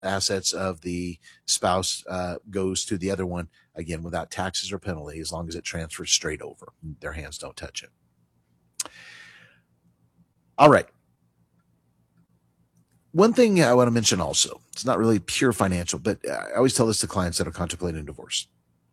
assets of the spouse goes to the other one, again, without taxes or penalty, as long as it transfers straight over. Their hands don't touch it. All right. One thing I want to mention also, it's not really pure financial, but I always tell this to clients that are contemplating divorce.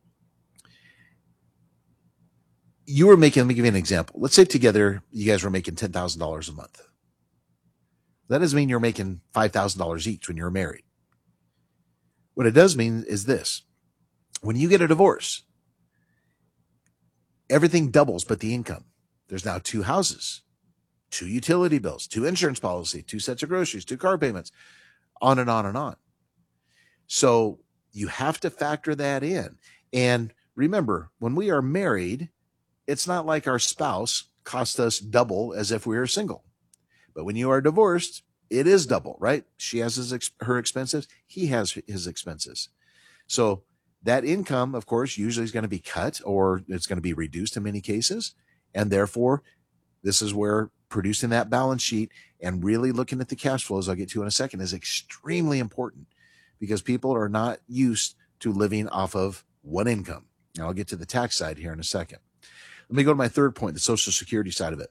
You were making, let me give you an example. Let's say together you guys were making $10,000 a month. That doesn't mean you're making $5,000 each when you're married. What it does mean is this: when you get a divorce, everything doubles but the income. There's now 2 houses, 2 utility bills, 2 insurance policies, 2 sets of groceries, 2 car payments, on and on and on. So you have to factor that in. And remember, when we are married, it's not like our spouse cost us double as if we were single. But when you are divorced, it is double, right? She has her expenses. He has his expenses. So that income, of course, usually is going to be cut, or it's going to be reduced in many cases. And therefore, this is where producing that balance sheet and really looking at the cash flows, I'll get to in a second, is extremely important, because people are not used to living off of one income. Now, I'll get to the tax side here in a second. Let me go to my third point, the Social Security side of it.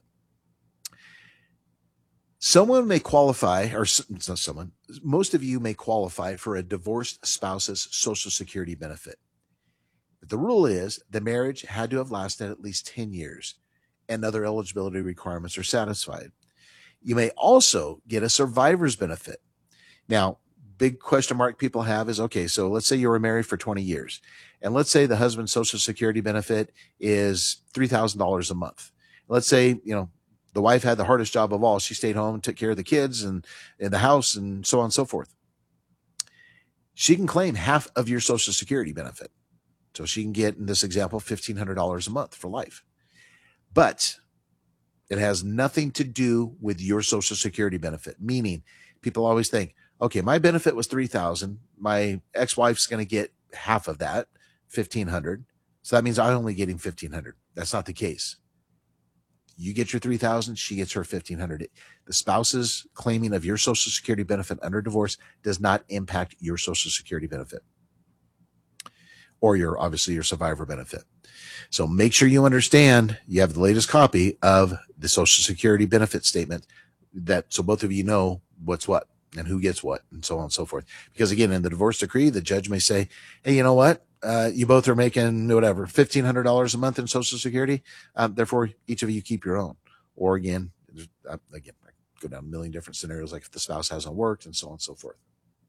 Someone may qualify, or it's not someone, most of you may qualify for a divorced spouse's Social Security benefit. But the rule is the marriage had to have lasted at least 10 years and other eligibility requirements are satisfied. You may also get a survivor's benefit. Now, big question mark people have is, okay, so let's say you were married for 20 years, and let's say the husband's Social Security benefit is $3,000 a month. Let's say, the wife had the hardest job of all. She stayed home and took care of the kids and in the house and so on and so forth. She can claim half of your Social Security benefit. So she can get, in this example, $1,500 a month for life. But it has nothing to do with your Social Security benefit, meaning people always think, okay, my benefit was $3,000. My ex-wife's going to get half of that, $1,500. So that means I'm only getting $1,500. That's not the case. You get your $3,000, she gets her $1,500. The spouse's claiming of your Social Security benefit under divorce does not impact your Social Security benefit, or obviously your survivor benefit. So make sure you understand you have the latest copy of the Social Security benefit statement, so both of you know what's what and who gets what and so on and so forth. Because again, in the divorce decree, the judge may say, hey, you know what? You both are making whatever, $1,500 a month in Social Security. Therefore, each of you keep your own. Or again, I go down a million different scenarios, like if the spouse hasn't worked and so on and so forth.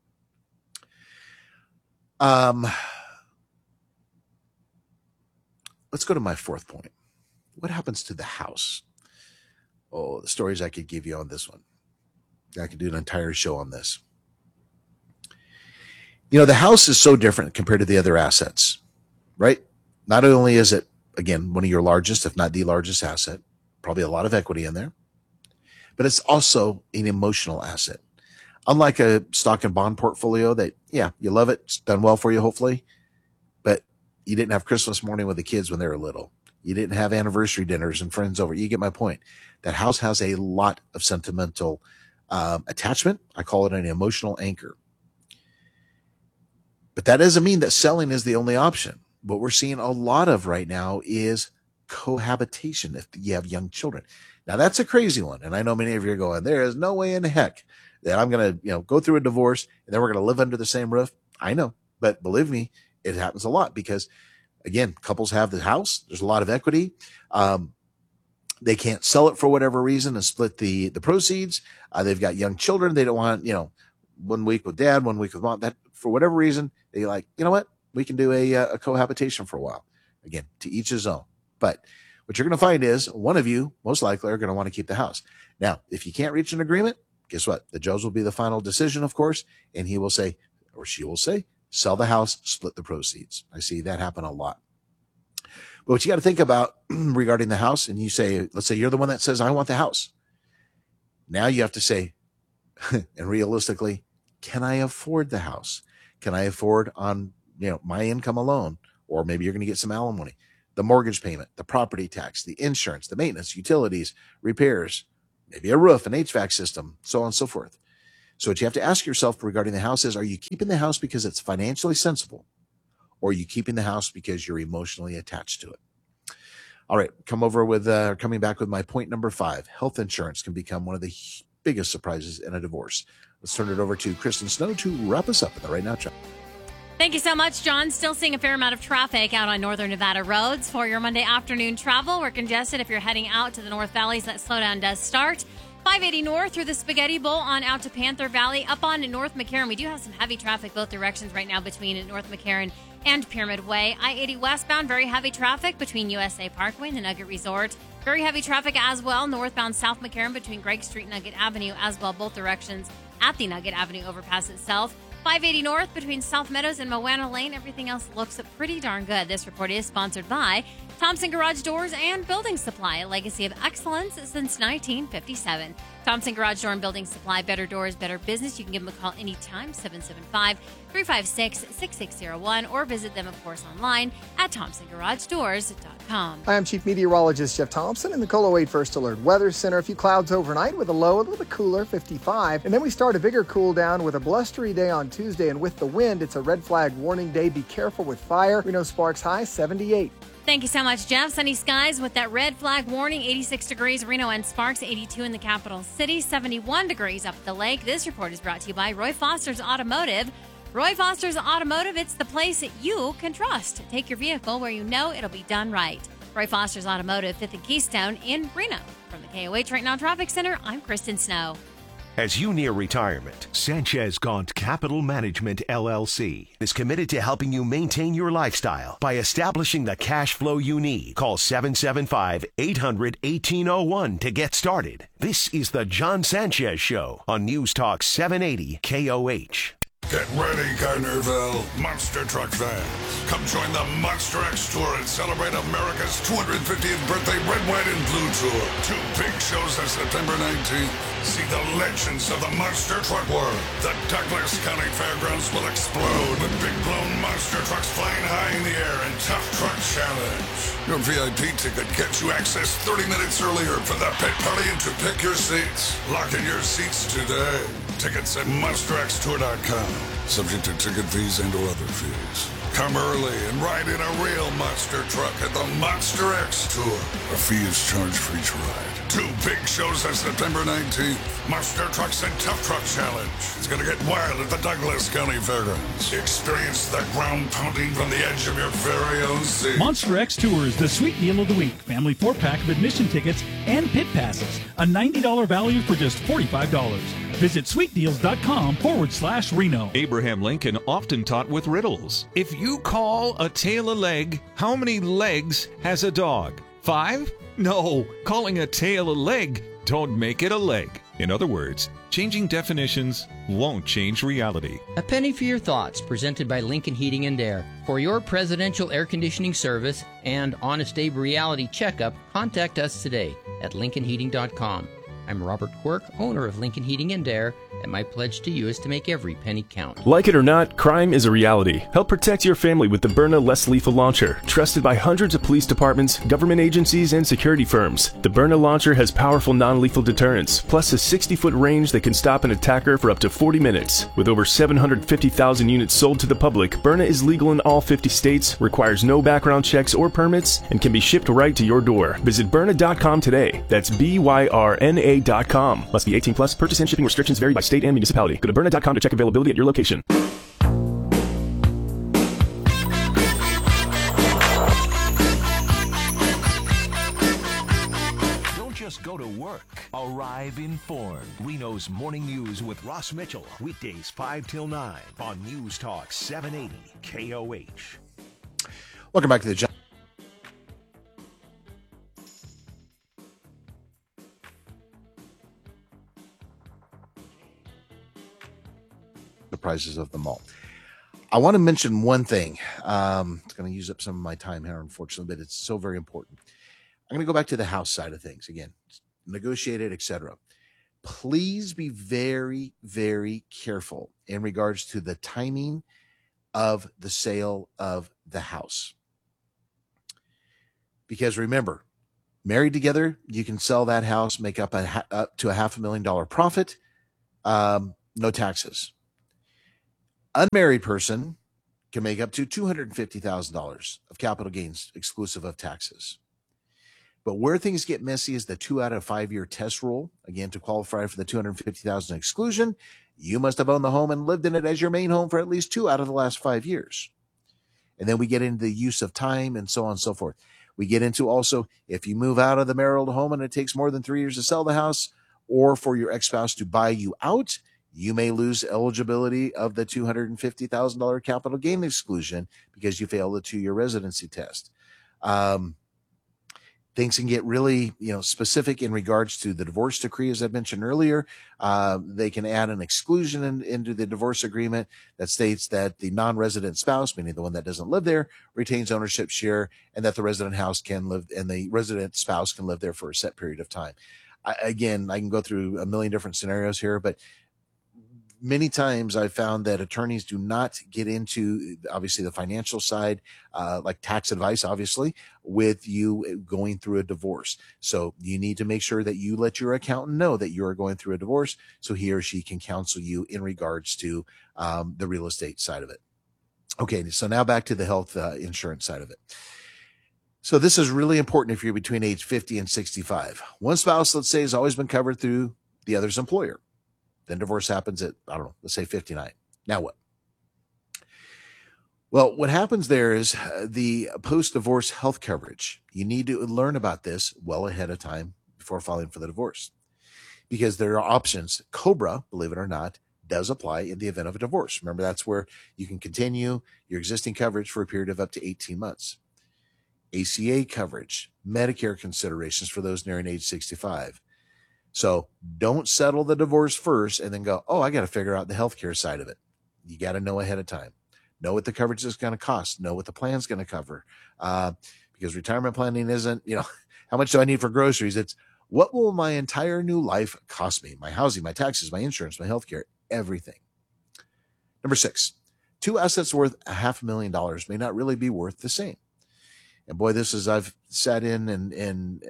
Let's go to my fourth point. What happens to the house? Oh, the stories I could give you on this one. I could do an entire show on this. The house is so different compared to the other assets, right? Not only is it, again, one of your largest, if not the largest asset, probably a lot of equity in there, but it's also an emotional asset. Unlike a stock and bond portfolio that, yeah, you love it, it's done well for you, hopefully, but you didn't have Christmas morning with the kids when they were little. You didn't have anniversary dinners and friends over. You get my point. That house has a lot of sentimental attachment. I call it an emotional anchor. But that doesn't mean that selling is the only option. What we're seeing a lot of right now is cohabitation if you have young children. Now, that's a crazy one. And I know many of you are going, there is no way in heck that I'm going to go through a divorce and then we're going to live under the same roof. I know. But believe me, it happens a lot because, again, couples have the house. There's a lot of equity. They can't sell it for whatever reason and split the proceeds. They've got young children. They don't want, 1 week with dad, 1 week with mom. That, for whatever reason, they like, you know what? We can do a cohabitation for a while. Again, to each his own. But what you're going to find is one of you most likely are going to want to keep the house. Now, if you can't reach an agreement, guess what? The judge will be the final decision, of course, and he will say, or she will say, sell the house, split the proceeds. I see that happen a lot. But what you got to think about regarding the house, and you say, let's say you're the one that says, I want the house. Now you have to say, and realistically, can I afford the house? Can I afford on, my income alone? Or maybe you're going to get some alimony, the mortgage payment, the property tax, the insurance, the maintenance, utilities, repairs, maybe a roof, an HVAC system, so on and so forth. So what you have to ask yourself regarding the house is, are you keeping the house because it's financially sensible, or are you keeping the house because you're emotionally attached to it? All right, coming back with my point number 5. Health insurance can become one of the biggest surprises in a divorce. Let's turn it over to Kristen Snow to wrap us up in the Right Now Traffic. Thank you so much, John. Still seeing a fair amount of traffic out on northern Nevada roads for your Monday afternoon travel. We're congested if you're heading out to the North Valleys. That slowdown does start. 580 north through the Spaghetti Bowl on out to Panther Valley. Up on North McCarran, we do have some heavy traffic both directions right now between North McCarran and Pyramid Way. I-80 westbound, very heavy traffic between USA Parkway and the Nugget Resort. Very heavy traffic as well northbound South McCarran between Gregg Street and Nugget Avenue as well, both directions at the Nugget Avenue overpass itself. 580 north between South Meadows and Moana Lane. Everything else looks pretty darn good. This report is sponsored by Thompson Garage Doors and Building Supply, a legacy of excellence since 1957. Thompson Garage Door and Building Supply, better doors, better business. You can give them a call anytime, 775-356-6601, or visit them, of course, online at thompsongaragedoors.com. Hi, I'm Chief Meteorologist Jeff Thompson in the KOLO 8 First Alert Weather Center. A few clouds overnight with a low a little bit cooler, 55. And then we start a bigger cool down with a blustery day on Tuesday. And with the wind, it's a red flag warning day. Be careful with fire. Reno Sparks high, 78. Thank you so much, Jeff. Sunny skies with that red flag warning, 86 degrees, Reno and Sparks, 82 in the capital city, 71 degrees up at the lake. This report is brought to you by Roy Foster's Automotive. Roy Foster's Automotive, it's the place that you can trust. Take your vehicle where you know it'll be done right. Roy Foster's Automotive, 5th and Keystone in Reno. From the KOH Right Now Traffic Center, I'm Kristen Snow. As you near retirement, Sanchez Gaunt Capital Management, LLC is committed to helping you maintain your lifestyle by establishing the cash flow you need. Call 775-800-1801 to get started. This is the John Sanchez Show on News Talk 780 KOH. Get ready, Carnival Monster Truck fans. Come join the Monster X Tour and celebrate America's 250th birthday Red, White, and Blue Tour. 2 big shows on September 19th. See the legends of the Monster Truck World. The Douglas County Fairgrounds will explode with big blown monster trucks flying high in the air and Tough Truck Challenge. Your VIP ticket gets you access 30 minutes earlier for the pit party and to pick your seats. Lock in your seats today. Tickets at MonsterXTour.com. Subject to ticket fees and or other fees. Come early and ride in a real monster truck at the Monster X Tour. A fee is charged for each ride. 2 big shows on September 19th. Monster Trucks and Tough Truck Challenge. It's going to get wild at the Douglas County Fairgrounds. Experience the ground pounding from the edge of your very own seat. Monster X Tour is the sweet deal of the week. Family 4-pack of admission tickets and pit passes. A $90 value for just $45. Visit sweetdeals.com/Reno. Abraham Lincoln often taught with riddles. If you call a tail a leg, how many legs has a dog? 5? No, calling a tail a leg don't make it a leg. In other words, changing definitions won't change reality. A penny for your thoughts, presented by Lincoln Heating and Air. For your presidential air conditioning service and Honest Abe reality checkup, contact us today at lincolnheating.com. I'm Robert Quirk, owner of Lincoln Heating and Air, and my pledge to you is to make every penny count. Like it or not, crime is a reality. Help protect your family with the Byrna Less Lethal Launcher, trusted by hundreds of police departments, government agencies, and security firms. The Byrna launcher has powerful non-lethal deterrence, plus a 60-foot range that can stop an attacker for up to 40 minutes. With over 750,000 units sold to the public, Byrna is legal in all 50 states, requires no background checks or permits, and can be shipped right to your door. Visit Byrna.com today. That's BYRNA.com. Must be 18 plus. Purchase and shipping restrictions vary by state and municipality. Go to Byrna.com to check availability at your location. Don't just go to work. Arrive informed. Reno's Morning News with Ross Mitchell. Weekdays 5 till 9 on News Talk 780 KOH. Welcome back to the John. Surprises of them all. I want to mention one thing. It's going to use up some of my time here, unfortunately, but it's so very important. I'm going to go back to the house side of things again, negotiated, etc. Please be very, very careful in regards to the timing of the sale of the house. Because remember, married together, you can sell that house, make up to $500,000 profit. no taxes. Unmarried person can make up to $250,000 of capital gains exclusive of taxes. But where things get messy is the 2 out of 5 year test rule. Again, to qualify for the $250,000 exclusion, you must have owned the home and lived in it as your main home for at least 2 out of the last 5 years. And then we get into the use of time and so on and so forth. We get into also, if you move out of the marital home and it takes more than 3 years to sell the house, or for your ex-spouse to buy you out, you may lose eligibility of the $250,000 capital gain exclusion because you failed the 2-year residency test. Things can get really, specific in regards to the divorce decree, as I mentioned earlier. They can add an exclusion into the divorce agreement that states that the non-resident spouse, meaning the one that doesn't live there, retains ownership share, and that the resident house can live and the resident spouse can live there for a set period of time. I can go through a million different scenarios here, but many times I've found that attorneys do not get into, obviously, the financial side, like tax advice, obviously, with you going through a divorce. So you need to make sure that you let your accountant know that you are going through a divorce so he or she can counsel you in regards to the real estate side of it. Okay, so now back to the health insurance side of it. So this is really important if you're between age 50 and 65. One spouse, let's say, has always been covered through the other's employer. Then divorce happens at, let's say 59. Now what? Well, what happens there is the post-divorce health coverage. You need to learn about this well ahead of time before filing for the divorce, because there are options. COBRA, believe it or not, does apply in the event of a divorce. Remember, that's where you can continue your existing coverage for a period of up to 18 months. ACA coverage, Medicare considerations for those nearing age 65. So don't settle the divorce first and then go, I got to figure out the healthcare side of it. You got to know ahead of time. Know what the coverage is going to cost. Know what the plan's going to cover. Because retirement planning isn't, how much do I need for groceries? It's what will my entire new life cost me? My housing, my taxes, my insurance, my healthcare, everything. Number 6, 2 assets worth $500,000 may not really be worth the same. And boy, this is, I've sat in and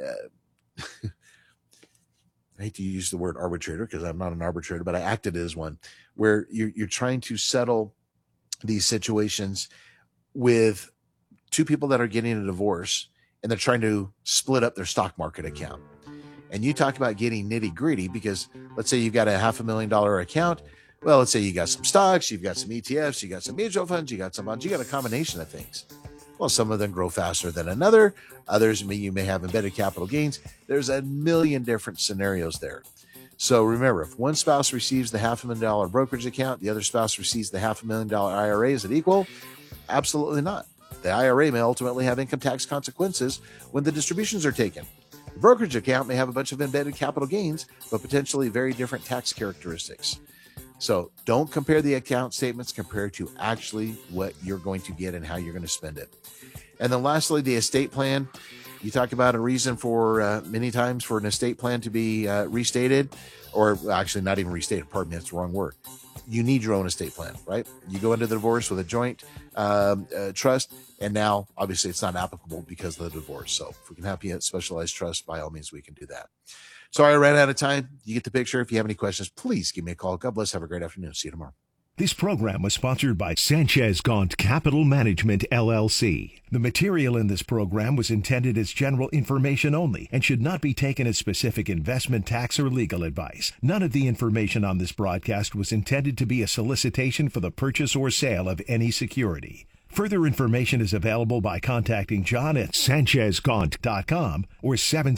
I hate to use the word arbitrator because I'm not an arbitrator, but I acted as one, where you're trying to settle these situations with 2 people that are getting a divorce and they're trying to split up their stock market account. And you talk about getting nitty gritty because let's say you've got a $500,000 account. Well, let's say you got some stocks, you've got some ETFs, you got some mutual funds, you got some bonds, you got a combination of things. Well, some of them grow faster than another. Others, you may have embedded capital gains. There's a million different scenarios there. So remember, if one spouse receives the $500,000 brokerage account, the other spouse receives the $500,000 IRA, is it equal? Absolutely not. The IRA may ultimately have income tax consequences when the distributions are taken. The brokerage account may have a bunch of embedded capital gains, but potentially very different tax characteristics. So don't compare the account statements compared to actually what you're going to get and how you're going to spend it. And then lastly, the estate plan. You talk about a reason for many times for an estate plan to be restated, or actually not even restated. Pardon me, that's the wrong word. You need your own estate plan, right? You go into the divorce with a joint trust, and now obviously it's not applicable because of the divorce. So if we can help you at specialized trust, by all means, we can do that. Sorry, I ran out of time. You get the picture. If you have any questions, please give me a call. God bless. Have a great afternoon. See you tomorrow. This program was sponsored by Sanchez Gaunt Capital Management, LLC. The material in this program was intended as general information only and should not be taken as specific investment, tax, or legal advice. None of the information on this broadcast was intended to be a solicitation for the purchase or sale of any security. Further information is available by contacting John at SanchezGaunt.com or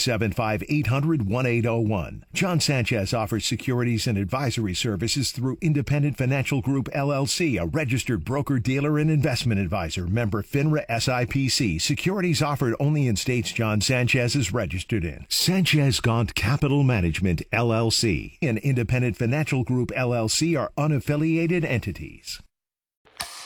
775-800-1801. John Sanchez offers securities and advisory services through Independent Financial Group, LLC, a registered broker-dealer and investment advisor, member FINRA SIPC. Securities offered only in states John Sanchez is registered in. Sanchez Gaunt Capital Management, LLC, and Independent Financial Group, LLC are unaffiliated entities.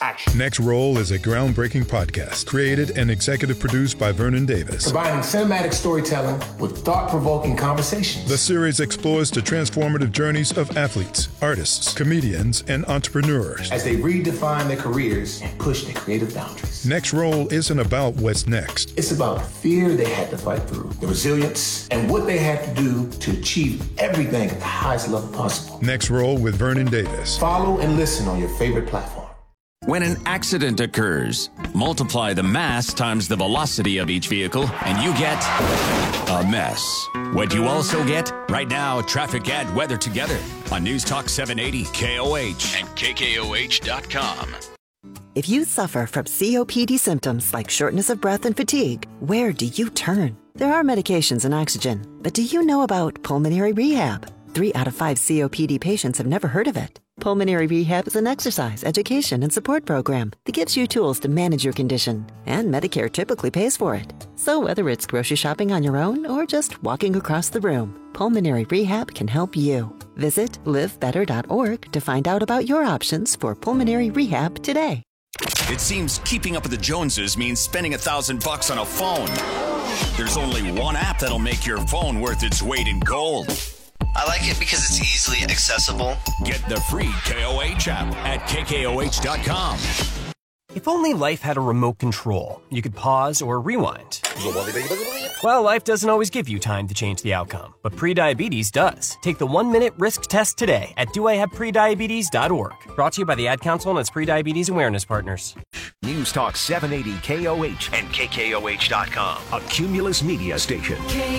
action. Next Roll is a groundbreaking podcast created and executive produced by Vernon Davis. Combining cinematic storytelling with thought-provoking conversations. The series explores the transformative journeys of athletes, artists, comedians, and entrepreneurs as they redefine their careers and push their creative boundaries. Next Roll isn't about what's next. It's about the fear they had to fight through, the resilience, and what they had to do to achieve everything at the highest level possible. Next Roll with Vernon Davis. Follow and listen on your favorite platform. When an accident occurs, multiply the mass times the velocity of each vehicle, and you get a mess. What you also get? Right now, traffic and weather together on News Talk 780 KOH and KKOH.com. If you suffer from COPD symptoms like shortness of breath and fatigue, where do you turn? There are medications and oxygen, but do you know about pulmonary rehab? 3 out of 5 COPD patients have never heard of it. Pulmonary Rehab is an exercise, education, and support program that gives you tools to manage your condition, and Medicare typically pays for it. So whether it's grocery shopping on your own or just walking across the room, Pulmonary Rehab can help you. Visit livebetter.org to find out about your options for pulmonary rehab today. It seems keeping up with the Joneses means spending $1,000 on a phone. There's only one app that'll make your phone worth its weight in gold. I like it because it's easily accessible. Get the free KOH app at KKOH.com. If only life had a remote control, you could pause or rewind. Well, life doesn't always give you time to change the outcome, but prediabetes does. Take the 1-minute risk test today at doihaveprediabetes.org. Brought to you by the Ad Council and its prediabetes awareness partners. News Talk 780 KOH and KKOH.com, a Cumulus media station.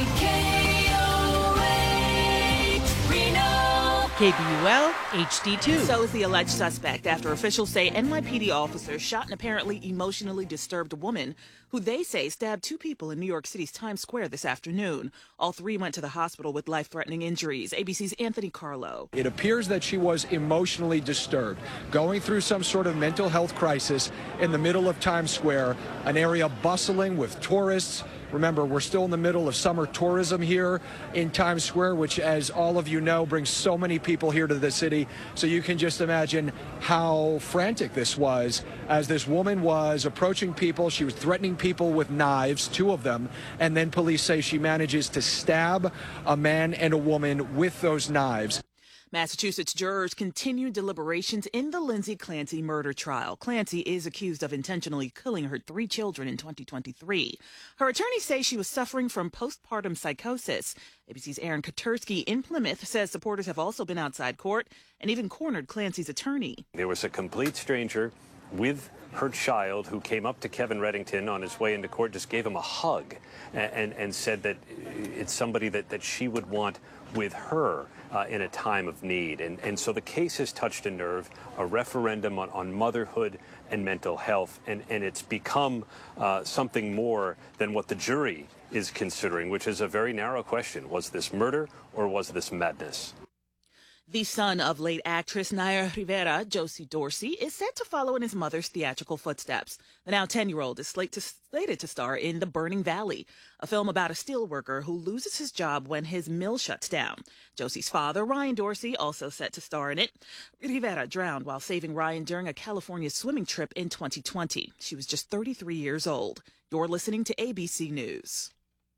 KBUL HD2. So is the alleged suspect after officials say NYPD officers shot an apparently emotionally disturbed woman who they say stabbed 2 people in New York City's Times Square this afternoon. All 3 went to the hospital with life-threatening injuries. ABC's Anthony Carlo. It appears that she was emotionally disturbed, going through some sort of mental health crisis in the middle of Times Square, an area bustling with tourists. Remember, we're still in the middle of summer tourism here in Times Square, which, as all of you know, brings so many people here to the city. So you can just imagine how frantic this was as this woman was approaching people. She was threatening people with knives, 2 of them, and then police say she manages to stab a man and a woman with those knives. Massachusetts jurors continue deliberations in the Lindsay Clancy murder trial. Clancy is accused of intentionally killing her 3 children in 2023. Her attorneys say she was suffering from postpartum psychosis. ABC's Aaron Katursky in Plymouth says supporters have also been outside court and even cornered Clancy's attorney. There was a complete stranger with her child who came up to Kevin Reddington on his way into court, just gave him a hug and said that it's somebody that she would want with her in a time of need. And so the case has touched a nerve, a referendum on motherhood and mental health, and it's become something more than what the jury is considering, which is a very narrow question. Was this murder or was this madness? The son of late actress Naya Rivera, Josie Dorsey, is set to follow in his mother's theatrical footsteps. The now 10-year-old is slated to star in The Burning Valley, a film about a steelworker who loses his job when his mill shuts down. Josie's father, Ryan Dorsey, also set to star in it. Rivera drowned while saving Ryan during a California swimming trip in 2020. She was just 33 years old. You're listening to ABC News.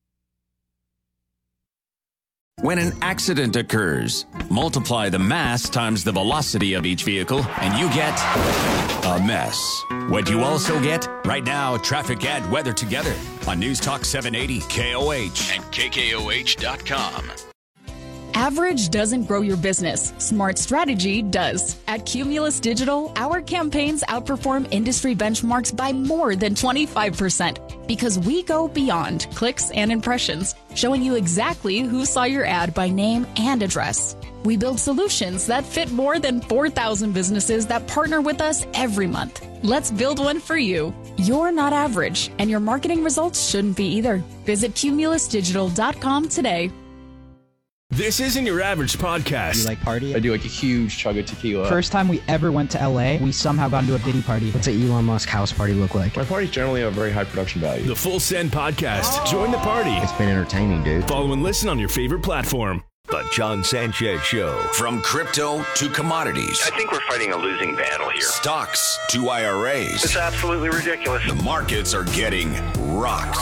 When an accident occurs, multiply the mass times the velocity of each vehicle, and you get a mess. What you also get? Right now, traffic and weather together on News Talk 780 KOH and KKOH.com. Average doesn't grow your business. Smart strategy does. At Cumulus Digital, our campaigns outperform industry benchmarks by more than 25% because we go beyond clicks and impressions, showing you exactly who saw your ad by name and address. We build solutions that fit more than 4,000 businesses that partner with us every month. Let's build one for you. You're not average, and your marketing results shouldn't be either. Visit cumulusdigital.com today. This isn't your average podcast. You like party? I do like a huge chug of tequila. First time we ever went to LA, we somehow got into a Diddy party. What's an Elon Musk house party look like? My parties generally have a very high production value. The Full Send Podcast. Join the party. It's been entertaining, dude. Follow and listen on your favorite platform. The John Sanchez Show. From crypto to commodities. I think we're fighting a losing battle here. Stocks to IRAs. It's absolutely ridiculous. The markets are getting rocked.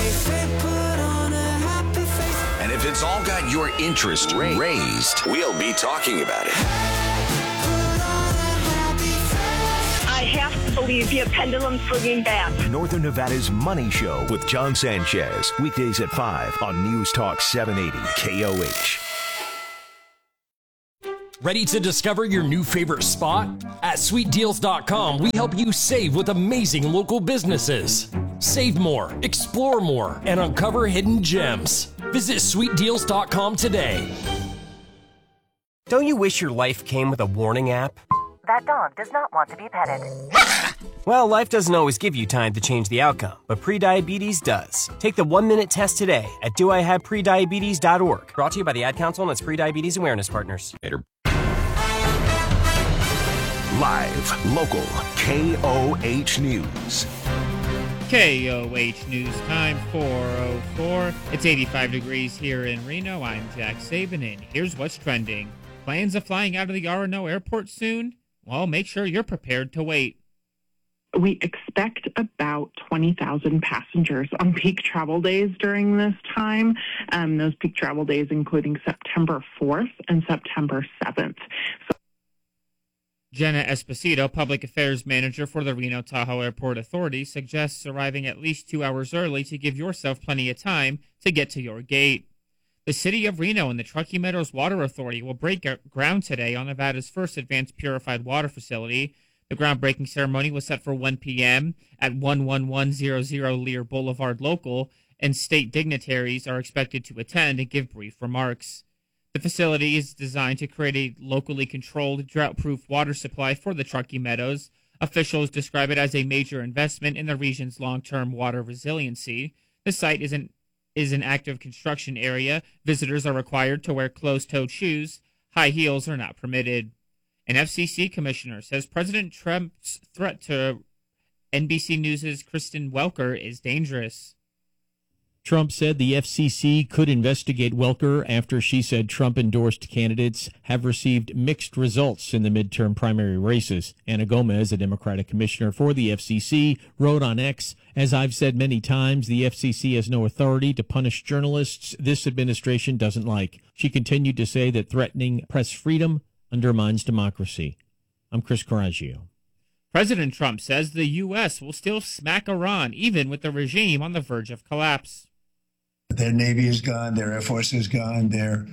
And if it's all got your interest raised, we'll be talking about it. I have to believe the pendulum swinging back. Northern Nevada's Money Show with John Sanchez. Weekdays at 5 on News Talk 780 KOH. Ready to discover your new favorite spot? At SweetDeals.com, we help you save with amazing local businesses. Save more, explore more, and uncover hidden gems. Visit SweetDeals.com today. Don't you wish your life came with a warning app? That dog does not want to be petted. Well, life doesn't always give you time to change the outcome, but prediabetes does. Take the 1-minute test today at doihaveprediabetes.org. Brought to you by the Ad Council and its prediabetes awareness partners. Later. Live, local, KOH News. KOH News Time 4:04. It's 85 degrees here in Reno. I'm Jack Saban, and here's what's trending. Plans of flying out of the RNO airport soon? Well, make sure you're prepared to wait. We expect about 20,000 passengers on peak travel days during this time. Those peak travel days including September 4th and September 7th. Jenna Esposito, Public Affairs Manager for the Reno Tahoe Airport Authority, suggests arriving at least 2 hours early to give yourself plenty of time to get to your gate. The City of Reno and the Truckee Meadows Water Authority will break ground today on Nevada's first advanced purified water facility. The groundbreaking ceremony was set for 1 p.m. at 11100 Lear Boulevard Local, and state dignitaries are expected to attend and give brief remarks. The facility is designed to create a locally controlled, drought-proof water supply for the Truckee Meadows. Officials describe it as a major investment in the region's long-term water resiliency. The site is an active construction area. Visitors are required to wear closed-toed shoes. High heels are not permitted. An FCC commissioner says President Trump's threat to NBC News' Kristen Welker is dangerous. Trump said the FCC could investigate Welker after she said Trump-endorsed candidates have received mixed results in the midterm primary races. Anna Gomez, a Democratic commissioner for the FCC, wrote on X, "As I've said many times, the FCC has no authority to punish journalists this administration doesn't like." She continued to say that threatening press freedom undermines democracy. I'm Chris Coraggio. President Trump says the U.S. will still smack Iran, even with the regime on the verge of collapse. Their Navy is gone, their Air Force is gone, their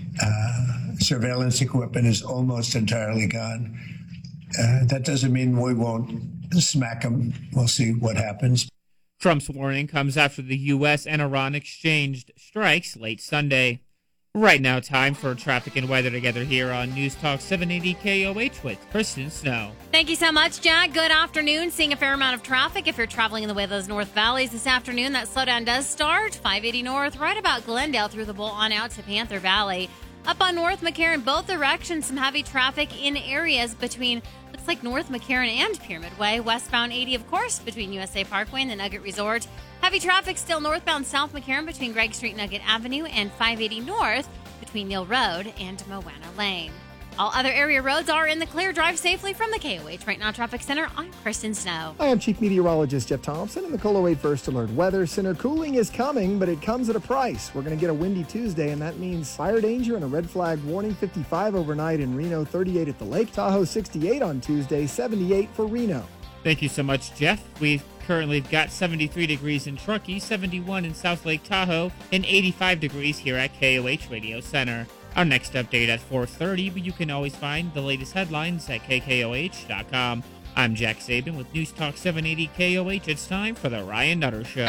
surveillance equipment is almost entirely gone. That doesn't mean we won't smack them. We'll see what happens. Trump's warning comes after the U.S. and Iran exchanged strikes late Sunday. Right now, time for traffic and weather together here on News Talk 780 KOH with Kristen Snow. Thank you so much, Jack. Good afternoon. Seeing a fair amount of traffic if you're traveling in the way of those North Valleys this afternoon. That slowdown does start 580 north, right about Glendale through the Bull on out to Panther Valley. Up on North McCarran, both directions, some heavy traffic in areas between, looks like North McCarran and Pyramid Way. Westbound 80, of course, between USA Parkway and the Nugget Resort. Heavy traffic still northbound South McCarran between Gregg Street, Nugget Avenue, and 580 north between Neal Road and Moana Lane. All other area roads are in the clear. Drive safely from the KOH Right Now Traffic Center. I'm Kristen Snow. Hi, I'm Chief Meteorologist Jeff Thompson in the KOLO 8 First Alert Weather Center. Cooling is coming, but it comes at a price. We're going to get a windy Tuesday, and that means fire danger and a red flag warning. 55 overnight in Reno, 38 at the lake. Tahoe 68 on Tuesday, 78 for Reno. Thank you so much, Jeff. We've currently got 73 degrees in Truckee, 71 in South Lake Tahoe, and 85 degrees here at KOH Radio Center. Our next update at 4:30, but you can always find the latest headlines at KKOH.com. I'm Jack Saban with News Talk 780 KOH. It's time for the Ryan Nutter Show.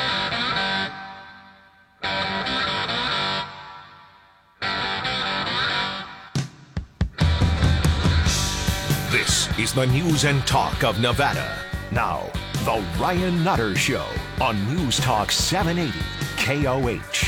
This is the news and talk of Nevada. Now, the Ryan Nutter Show on News Talk 780 KOH.